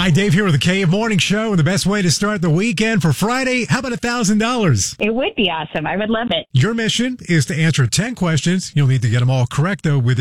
Hi, Dave here with the Cave Morning Show. And the best way to start the weekend for Friday, how about $1,000? It would be awesome. I would love it. Your mission is to answer 10 questions. You'll need to get them all correct, though, within